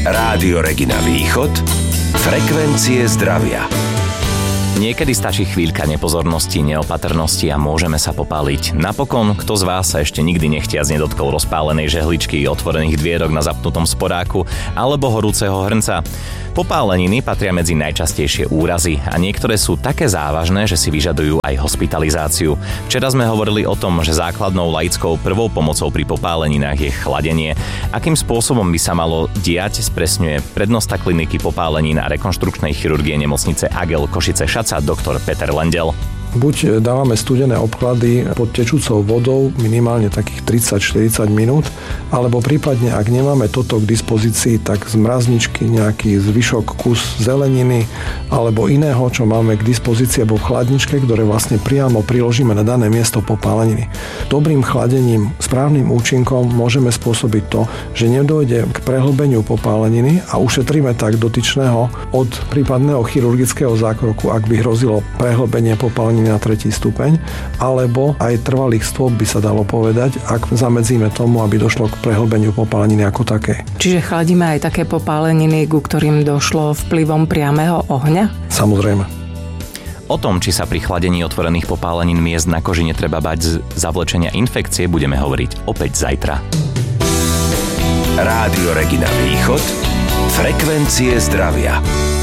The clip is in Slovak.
Rádio Regina Východ, frekvencie zdravia. Niekedy stačí chvíľka nepozornosti, neopatrnosti a môžeme sa popáliť. Napokon, kto z vás sa ešte nikdy nechtiac nedotkol rozpálenej žehličky, otvorených dvierok na zapnutom sporáku alebo horúceho hrnca? Popáleniny patria medzi najčastejšie úrazy a niektoré sú také závažné, že si vyžadujú aj hospitalizáciu. Včera sme hovorili o tom, že základnou laickou prvou pomocou pri popáleninách je chladenie. Akým spôsobom by sa malo diať, spresňuje prednosta kliniky popálenín a rekonštrukčnej chirurgie nemocnice Agel Košice-Šaca doktor Peter Lendel. Buď dávame studené obklady pod tečúcou vodou minimálne takých 30-40 minút, alebo prípadne, ak nemáme toto k dispozícii, tak z mrazničky nejaký zvyšok kus zeleniny alebo iného, čo máme k dispozícii alebo v chladničke, ktoré vlastne priamo priložíme na dané miesto popáleniny. Dobrým chladením, správnym účinkom môžeme spôsobiť to, že nedojde k prehlbeniu popáleniny a ušetríme tak dotyčného od prípadného chirurgického zákroku, ak by hrozilo prehlbenie popáleniny na 3. stupeň, alebo aj trvalých stôp by sa dalo povedať, ak zamedzíme tomu, aby došlo k prehlbeniu popáleniny ako také. Čiže chladíme aj také popáleniny, ku ktorým došlo vplyvom priameho ohňa? Samozrejme. O tom, či sa pri chladení otvorených popálenín miest na koži netreba bať z zavlečenia infekcie, budeme hovoriť opäť zajtra. Rádio Regina Východ, frekvencie zdravia.